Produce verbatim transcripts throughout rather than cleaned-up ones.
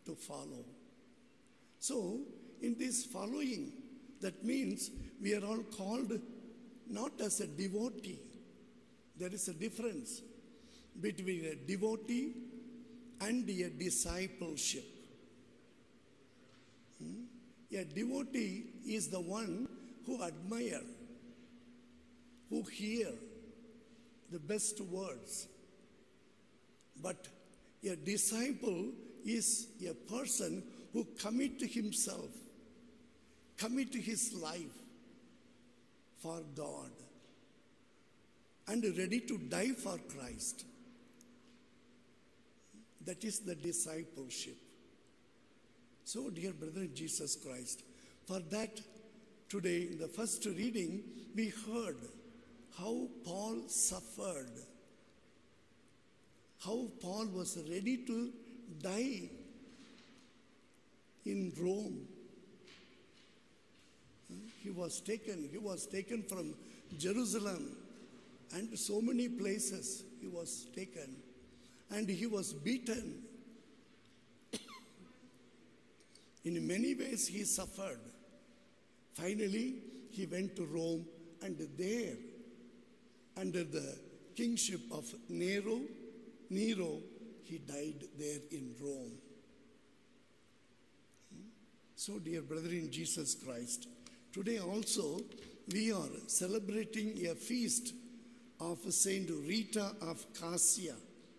to follow. So, in this following, that means we are all called not as a devotee. There is a difference between a devotee and a discipleship. Hmm? A devotee is the one who admire, who hear the best words. But a disciple is a person who commit himself, commit his life for God and ready to die for Christ. That is the discipleship. So, dear brother in Jesus Christ, for that today in the first reading we heard how Paul suffered, how Paul was ready to die in Rome. He was taken, he was taken from Jerusalem and so many places he was taken, and he was beaten. In many ways he suffered. Finally, he went to Rome, and there, under the kingship of Nero, Nero, he died there in Rome. So, dear brother in Jesus Christ, today also we are celebrating a feast of Saint Rita of Cassia.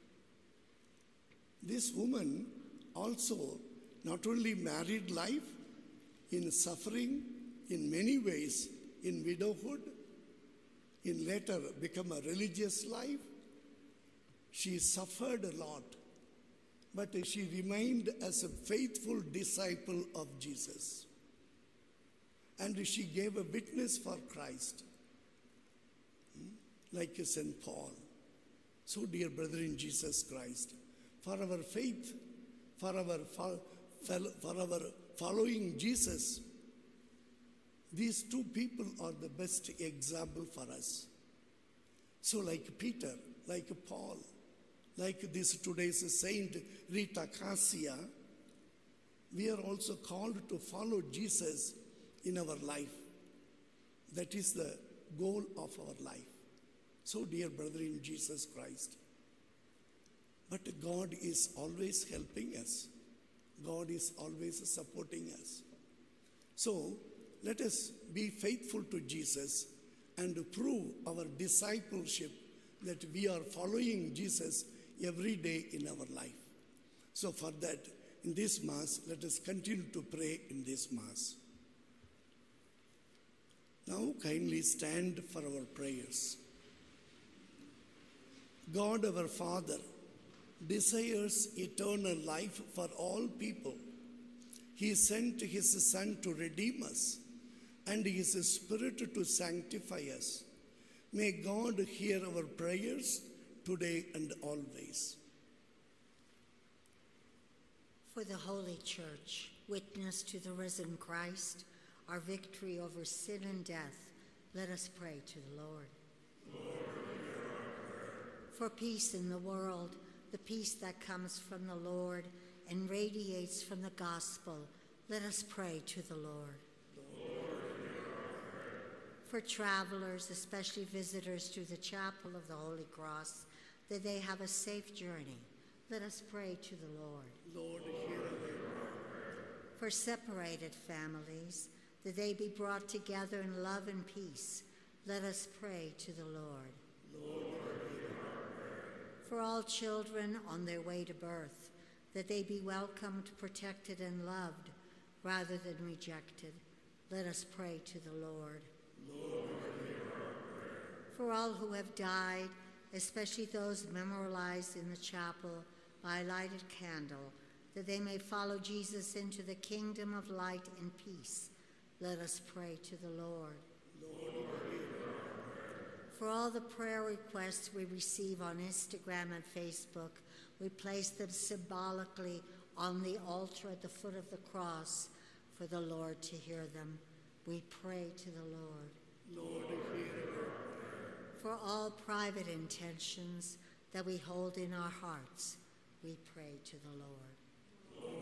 This woman also not only married life, in suffering, in many ways, in widowhood, in later become a religious life. She suffered a lot, but she remained as a faithful disciple of Jesus. And she gave a witness for Christ, like Saint Paul. So, dear brother in Jesus Christ, for our faith, for our, for our following Jesus, these two people are the best example for us. So like Peter, like Paul, like this today's Saint Rita Cassia, we are also called to follow Jesus in our life. That is the goal of our life. So, dear brother in Jesus Christ, but God is always helping us. God is always supporting us. So, let us be faithful to Jesus and prove our discipleship, that we are following Jesus every day in our life. So for that, in this Mass, let us continue to pray in this Mass. Now kindly stand for our prayers. God our Father desires eternal life for all people. He sent his Son to redeem us and his Spirit to sanctify us. May God hear our prayers today and always. For the Holy Church, witness to the risen Christ, our victory over sin and death, let us pray to the Lord. Lord, hear our prayer. For peace in the world, the peace that comes from the Lord and radiates from the gospel, let us pray to the Lord. For travelers, especially visitors to the Chapel of the Holy Cross, that they have a safe journey, let us pray to the Lord. Lord, hear our prayer. For separated families, that they be brought together in love and peace, let us pray to the Lord. Lord, hear our prayer. For all children on their way to birth, that they be welcomed, protected, and loved, rather than rejected, let us pray to the Lord. Lord, hear our prayer. For all who have died, especially those memorialized in the chapel by a lighted candle, that they may follow Jesus into the kingdom of light and peace, let us pray to the Lord. Lord, hear our prayer. For all the prayer requests we receive on Instagram and Facebook, we place them symbolically on the altar at the foot of the cross for the Lord to hear them. We pray to the Lord. Lord, hear our prayer. For all private intentions that we hold in our hearts, we pray to the Lord.